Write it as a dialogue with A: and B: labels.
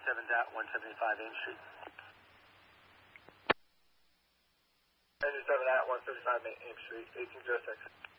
A: 7 Ames Street.
B: Engine 7 at 175 Ames Street, 1806.